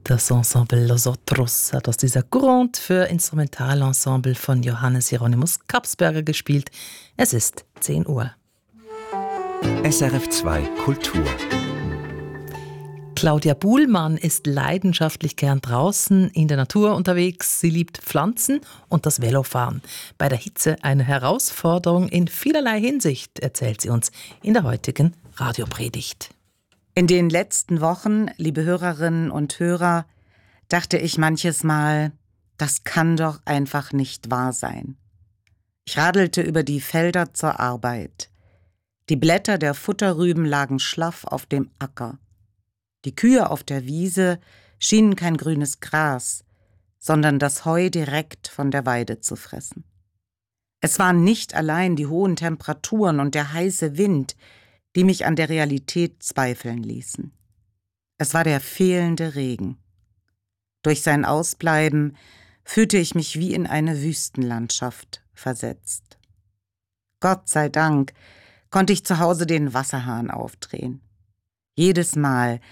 Das Ensemble Los Otros hat aus dieser Courante für Instrumentalensemble von Johannes Hieronymus Kapsberger gespielt. Es ist 10 Uhr. SRF 2 Kultur. Claudia Buhlmann ist leidenschaftlich gern draußen in der Natur unterwegs. Sie liebt Pflanzen und das Velofahren. Bei der Hitze eine Herausforderung in vielerlei Hinsicht, erzählt sie uns in der heutigen Radiopredigt. In den letzten Wochen, liebe Hörerinnen und Hörer, dachte ich manches Mal, das kann doch einfach nicht wahr sein. Ich radelte über die Felder zur Arbeit. Die Blätter der Futterrüben lagen schlaff auf dem Acker. Die Kühe auf der Wiese schienen kein grünes Gras, sondern das Heu direkt von der Weide zu fressen. Es waren nicht allein die hohen Temperaturen und der heiße Wind, die mich an der Realität zweifeln ließen. Es war der fehlende Regen. Durch sein Ausbleiben fühlte ich mich wie in eine Wüstenlandschaft versetzt. Gott sei Dank konnte ich zu Hause den Wasserhahn aufdrehen. Jedes Mal,